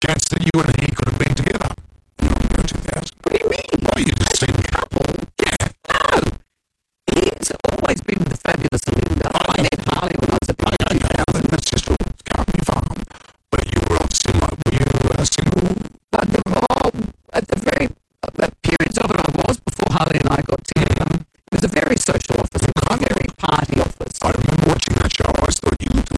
chance that you and he could have been together. In 2000. What do you mean? Well, you just As a seem... couple? Yeah. No. He's always been with the fabulous Linda. I met Harley when I was a baby. Okay, that's just all Carvey Farm. But you were single. Were you single? At the very periods of it I was, before Harley and I got together. It was a very social